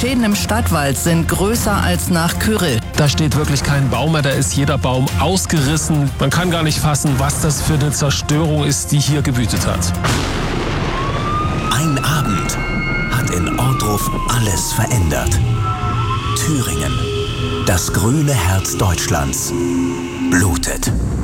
Schäden im Stadtwald sind größer als nach Kyrill. Da steht wirklich kein Baum mehr, da ist jeder Baum ausgerissen. Man kann gar nicht fassen, was das für eine Zerstörung ist, die hier gewütet hat. Ein Abend hat in Ohrdruf alles verändert. Thüringen, das grüne Herz Deutschlands, blutet.